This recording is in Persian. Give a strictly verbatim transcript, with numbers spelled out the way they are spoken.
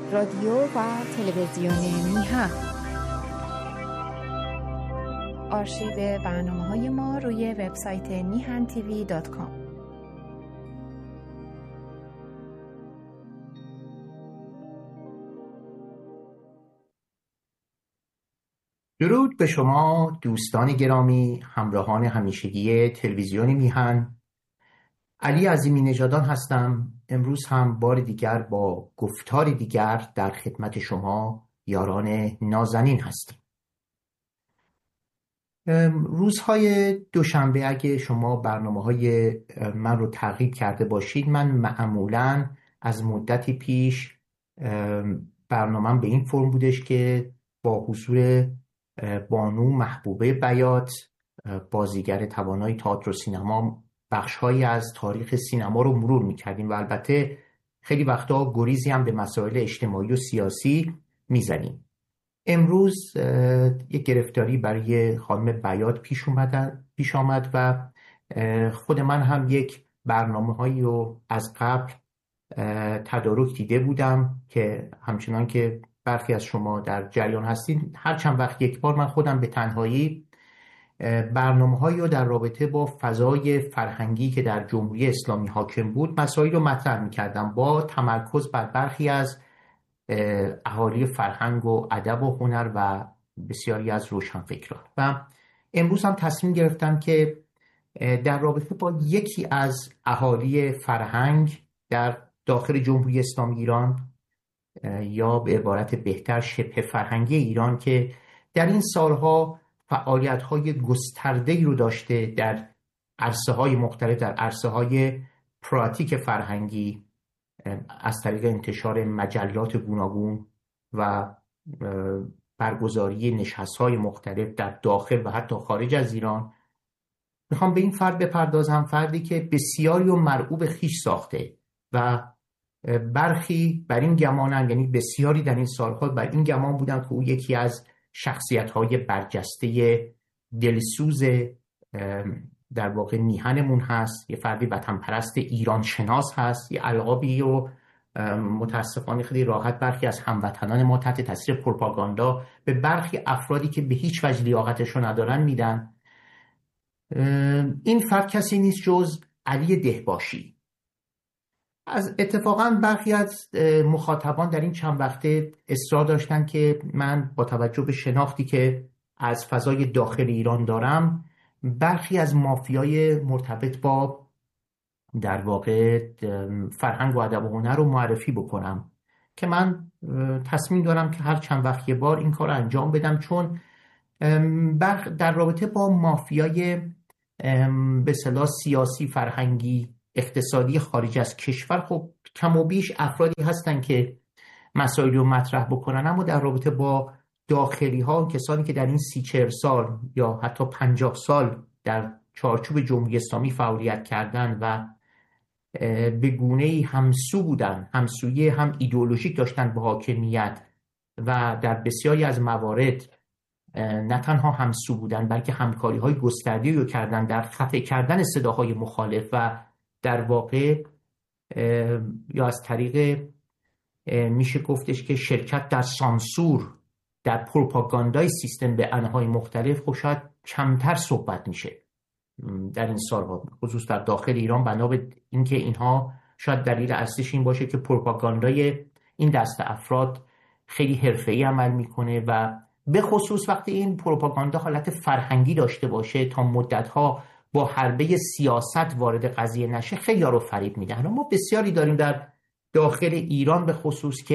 رادیو و تلویزیون میهن. آرشیو برنامه‌های ما روی وبسایت میهن تیوی دات کام. درود به شما دوستان گرامی، همراهان همیشگی تلویزیون میهن. علی عظیمی نژادان هستم. امروز هم بار دیگر با گفتار دیگر در خدمت شما یاران نازنین هستیم. روزهای دوشنبه اگه شما برنامه‌های من رو تعقیب کرده باشید، من معمولاً از مدتی پیش برنامه‌ام به این فرم بودش که با حضور بانو محبوبه بیات، بازیگر توانای تئاتر و سینما، بخش‌هایی از تاریخ سینما رو مرور می‌کردیم و البته خیلی وقتا گریزی هم به مسائل اجتماعی و سیاسی می‌زنیم. امروز یک گرفتاری برای خانم بیات پیش اومد پیش آمد و خود من هم یک برنامه‌هایی رو از قبل تدارک دیده بودم که همچنان که برخی از شما در جریان هستید، هر چند وقت یک بار من خودم به تنهایی برنامه‌هایی رو در رابطه با فضای فرهنگی که در جمهوری اسلامی حاکم بود مسائل رو مطرح می‌کردم، با تمرکز بر برخی از اهالی فرهنگ و ادب و هنر و بسیاری از روشنفکران. و امروز هم تصمیم گرفتم که در رابطه با یکی از اهالی فرهنگ در داخل جمهوری اسلامی ایران، یا به عبارت بهتر شبه فرهنگی ایران، که در این سالها فعالیت‌های گسترده‌ای رو داشته در عرصه‌های مختلف، در عرصه‌های پراتیک فرهنگی از طریق انتشار مجلات گوناگون و برگزاری نشست‌های مختلف در داخل و حتی خارج از ایران. میخوام به این فرد بپردازم، فردی که بسیاری و مرعوب خیش ساخته و برخی بر این گمانن، یعنی بسیاری در این سالها بر این گمان بودن که او یکی از شخصیت‌های برجسته دلسوز در واقع میهنمون هست، یه فردی وطن پرست ایران شناس هست. یه القابی و متاسفانه خیلی راحت برخی از هموطنان ما تحت تاثیر پروپاگاندا به برخی افرادی که به هیچ وجه لیاقتش رو ندارن میدن. این فرد کسی نیست جز علی دهباشی. از اتفاقا برخی از مخاطبان در این چند وقته اصرار داشتن که من با توجه به شناختی که از فضای داخل ایران دارم، برخی از مافیای مرتبط با در واقع فرهنگ و ادب و هنر رو معرفی بکنم، که من تصمیم دارم که هر چند وقت یه بار این کار رو انجام بدم، چون در رابطه با مافیای به اصطلاح سیاسی، فرهنگی، اقتصادی خارج از کشور، خب کم و بیش افرادی هستن که مسائل رو مطرح بکنن، اما در رابطه با داخلی ها، کسانی که در این سی چهل سال یا حتی پنجاه سال در چارچوب جمهوری اسلامی فعالیت کردن و به گونه‌ای همسو بودن، همسویی هم ایدئولوژیک داشتن با حاکمیت و در بسیاری از موارد نه تنها همسو بودن بلکه همکاری های گسترده‌ای رو کردن در خفه کردن صداهای مخالف و در واقع یا از طریق میشه گفتش که شرکت در سانسور، در پروپاگاندای سیستم به انواع مختلف، خب شاید کمتر صحبت میشه در این سالها، خصوص در داخل ایران، بنا به اینکه اینها شاید دلیل اصلیش این باشه که پروپاگاندای این دست افراد خیلی حرفه‌ای عمل میکنه و به خصوص وقتی این پروپاگاندا حالت فرهنگی داشته باشه، تا مدت‌ها با حربه سیاست وارد قضیه نشه، خیلی ها رو فریب میدن. ما بسیاری داریم در داخل ایران به خصوص که